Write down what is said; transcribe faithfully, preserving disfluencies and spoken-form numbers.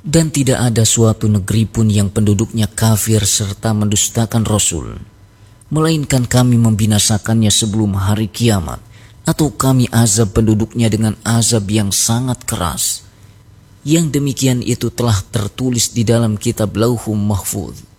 Dan tidak ada suatu negeri pun yang penduduknya kafir serta mendustakan Rasul, melainkan kami membinasakannya sebelum hari kiamat, atau kami azab penduduknya dengan azab yang sangat keras. Yang demikian itu telah tertulis di dalam kitab Lauhum Mahfuz.